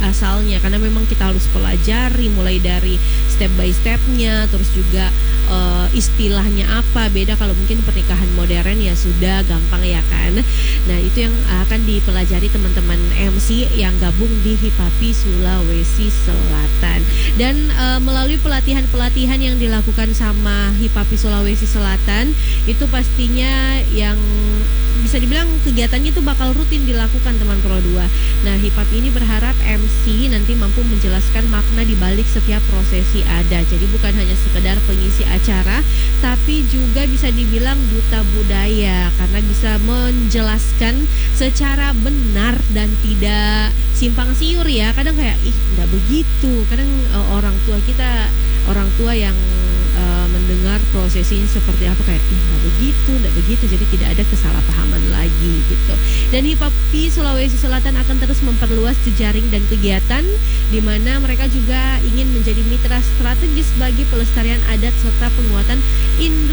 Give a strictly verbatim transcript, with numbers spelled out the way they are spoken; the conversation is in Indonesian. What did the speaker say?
asalnya, karena memang kita harus pelajari mulai dari step by stepnya, terus juga uh, istilahnya apa. Beda kalau mungkin pernikahan modern ya sudah gampang ya kan. Nah itu yang akan dipelajari teman-teman M C yang gabung di Hipapi Sulawesi Selatan. Dan uh, melalui pelatihan-pelatihan yang dilakukan sama Hipapi Sulawesi Selatan itu pastinya yang bisa dibilang kegiatannya itu bakal rutin dilakukan teman Pro dua. Nah, Hipapi ini berharap M C nanti mampu menjelaskan makna di balik setiap prosesi adat. Jadi bukan hanya sekedar pengisi acara, tapi juga bisa dibilang duta budaya karena bisa menjelaskan secara benar dan tidak simpang siur ya. Kadang kayak ih nggak begitu. Kadang uh, orang tua kita, orang tua yang uh, mendengar prosesinya seperti apa kayak ih nggak begitu, nggak begitu. Jadi tidak ada kesalahpahaman lagi gitu. Dan Hipapi Sulawesi Selatan akan terus memperluas jejaring dan kegiatan di mana mereka juga ingin menjadi mitra strategis bagi pelestarian adat serta penguatan industri